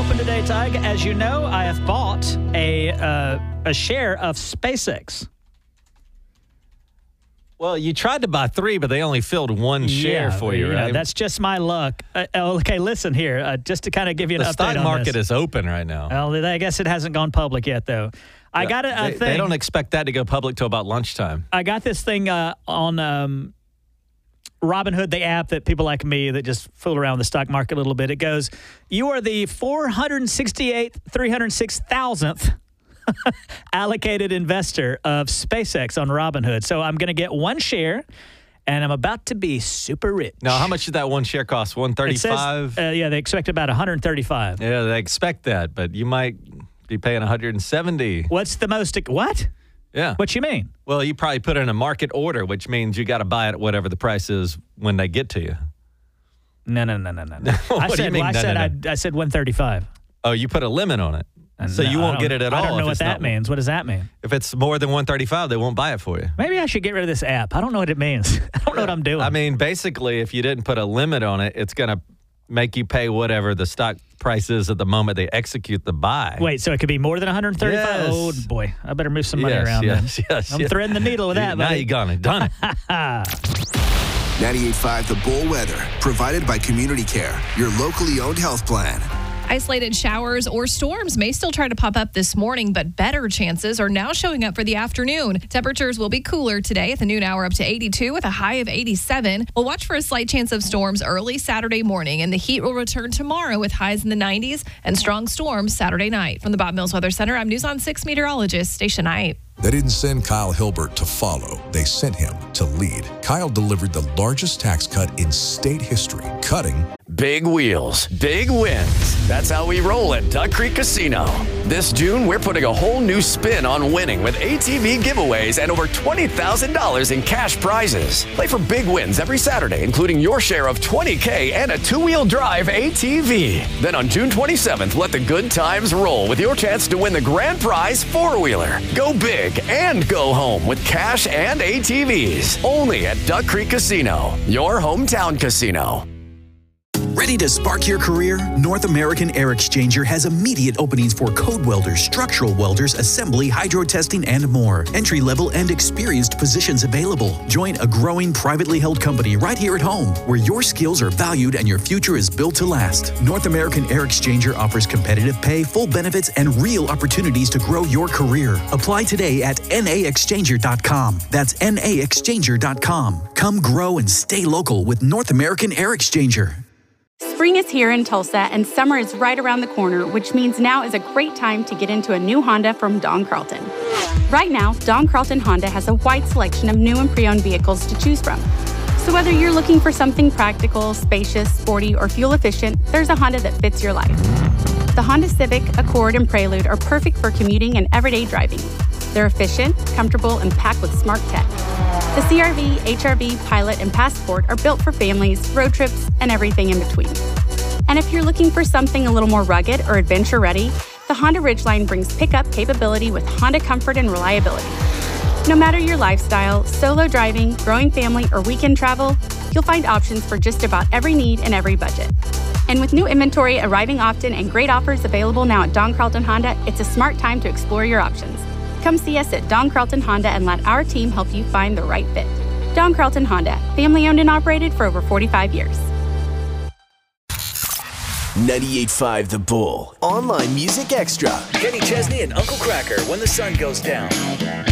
open today, Tig. As you know, I have bought a share of SpaceX. Well, you tried to buy 3, but they only filled 1 share for you, right? That's just my luck. Okay, listen here. Just to kind of give you an update on this. The stock market is open right now. Well, I guess it hasn't gone public yet, though. I got a thing. They don't expect that to go public till about lunchtime. I got this thing on Robinhood, the app that people like me that just fool around with the stock market a little bit. It goes, you are the 306,000th allocated investor of SpaceX on Robinhood. So I'm going to get 1 share, and I'm about to be super rich. Now, how much did that 1 share cost? $135? Yeah, they expect about $135. Yeah, they expect that, but you might be paying $170. What's the most? What? Yeah. What you mean? Well, you probably put in a market order, which means you got to buy it at whatever the price is when they get to you. No. What do you mean? I said 135. Oh, you put a limit on it. So you won't get it at all. I don't know what that means. What does that mean? If it's more than 135, they won't buy it for you. Maybe I should get rid of this app. I don't know what it means. I don't know what I'm doing. I mean, basically, if you didn't put a limit on it, it's going to make you pay whatever the stock price is at the moment they execute the buy. Wait, so it could be more than 135? Yes. Oh, boy. I better move some money around then. I'm threading the needle with that, Now buddy. you done it. 98.5 The Bull Weather, provided by Community Care, your locally owned health plan. Isolated showers or storms may still try to pop up this morning, but better chances are now showing up for the afternoon. Temperatures will be cooler today at the noon hour up to 82 with a high of 87. We'll watch for a slight chance of storms early Saturday morning, and the heat will return tomorrow with highs in the 90s and strong storms Saturday night. From the Bob Mills Weather Center, I'm News on 6 meteorologist Stacia Knight. They didn't send Kyle Hilbert to follow. They sent him to lead. Kyle delivered the largest tax cut in state history, cutting big wheels, big wins. That's how we roll at Duck Creek Casino. This June, we're putting a whole new spin on winning with ATV giveaways and over $20,000 in cash prizes. Play for big wins every Saturday, including your share of $20K and a 2-wheel drive ATV. Then on June 27th, let the good times roll with your chance to win the grand prize 4-wheeler. Go big and go home with cash and ATVs. Only at Duck Creek Casino, your hometown casino. Ready to spark your career? North American Air Exchanger has immediate openings for code welders, structural welders, assembly, hydro testing, and more. Entry-level and experienced positions available. Join a growing privately held company right here at home, where your skills are valued and your future is built to last. North American Air Exchanger offers competitive pay, full benefits, and real opportunities to grow your career. Apply today at naexchanger.com. That's naexchanger.com. Come grow and stay local with North American Air Exchanger. Spring is here in Tulsa, and summer is right around the corner, which means now is a great time to get into a new Honda from Don Carlton. Right now, Don Carlton Honda has a wide selection of new and pre-owned vehicles to choose from. So whether you're looking for something practical, spacious, sporty, or fuel-efficient, there's a Honda that fits your life. The Honda Civic, Accord, and Prelude are perfect for commuting and everyday driving. They're efficient, comfortable, and packed with smart tech. The CR-V, HR-V, Pilot, and Passport are built for families, road trips, and everything in between. And if you're looking for something a little more rugged or adventure-ready, the Honda Ridgeline brings pickup capability with Honda comfort and reliability. No matter your lifestyle, solo driving, growing family, or weekend travel, you'll find options for just about every need and every budget. And with new inventory arriving often and great offers available now at Don Carlton Honda, it's a smart time to explore your options. Come see us at Don Carlton Honda and let our team help you find the right fit. Don Carlton Honda, family owned and operated for over 45 years. 98.5 The Bull. Online Music Extra. Kenny Chesney and Uncle Cracker, When the Sun Goes Down.